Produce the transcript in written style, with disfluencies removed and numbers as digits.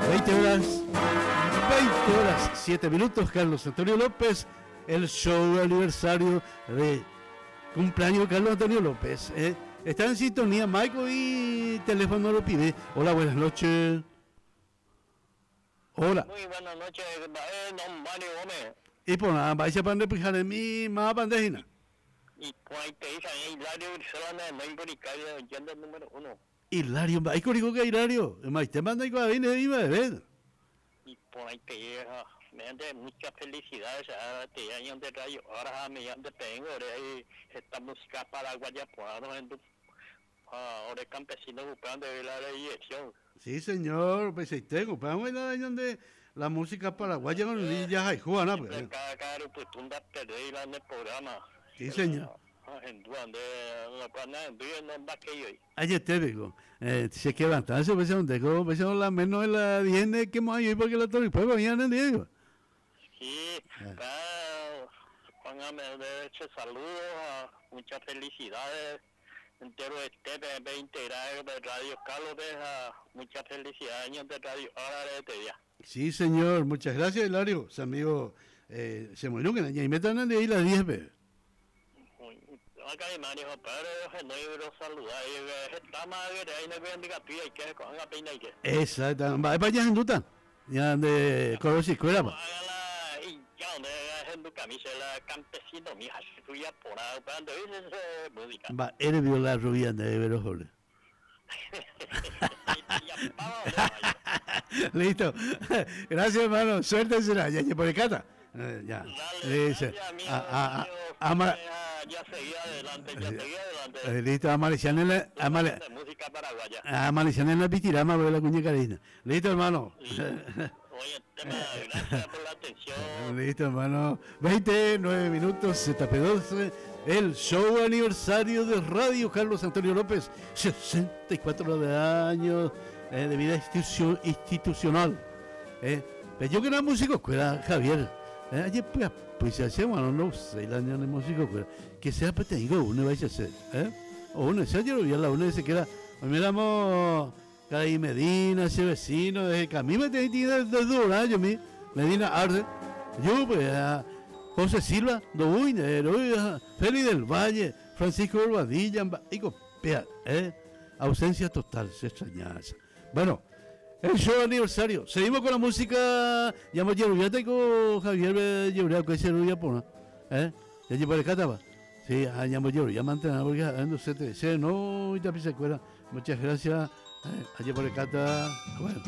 20 horas, 20 horas, 7 minutos, Carlos Antonio López, el show de aniversario de cumpleaños de Carlos Antonio López. Está en sintonía Michael y teléfono lo pide. Hola, buenas noches. Hola. Muy buenas noches, don Mario Gómez. Y por nada, vais a poner pijar en mi más bandejina. Y cuando te dicen Hilario Brisolana, no imbricario, yendo el número 1. Hilario, hay código que Hilario. Más te manda y cuando viene de mi bebé. Y por ahí te llega, me dan muchas felicidades, ahora te años de radio, ahora me llaman de tengo, ahí esta música paraguaya, pues ahora campesinos buscando la dirección. Sí, señor, pues ahí tengo, vamos a ir donde la música paraguaya con el ya hay Juana, pues. Cada pues tú andas perdido en el programa. Sí, señor. En donde la pana no va que yo. Ayer te digo, se que levantarse, pues donde como pues la menos de la 10 que más ahí porque la torre pues mañana en Diego. Sí, póngame de hecho saludos, muchas felicidades. Entero este integral de Radio Carlos deja muchas felicidades años de Radio ahora de este día. Sí, señor, muchas gracias, Hilario. Su amigo se murió que y me están de ahí las 10 veces. Acá hay Mario, pero no iba a saludar. Está más que ahí no veo mi y que con la peina y que. Exacto, va para allá en Duta. Ya de Corosi, escuela. Ya donde en tu camisa la campesino, mi hija suya por ahí, cuando dices música. Va, eres viola rubia de Verojole. Listo. Gracias, hermano. Suerte será. Ya, por el cata. Ya. Dice. Ya seguía adelante. Listo, Amaliciana en la Amaliciana en la Pitirama, de la cuña Karina. Listo, hermano. Oye, gracias por la atención. Listo, hermano. 29 minutos, ZP12. El show aniversario de Radio Carlos Antonio López. 64 de años de vida institucional. Pero yo que era músico, escuela, Javier. Ayer pues se hace, bueno, no sé, el año de músico, que sea pues te digo, uno va a hacer, o uno, ya yo lo vi a la una dice que era, miramos Caí Medina, ese vecino, de que a mí me tenía de dura, yo Medina Arde, yo pues a José Silva, Félix del Valle, Francisco Barbadilla, y copia, ausencia total, se extrañaba. Bueno, el show aniversario. Seguimos con la música. Llamo Yerubia, tengo Javier Yerubia, que es Yerubia por ya llevo el cataba. Sí, llamo Yerubia, mantener porque no se no, y también se acuerda. Muchas gracias. Allí por el cata. Bueno.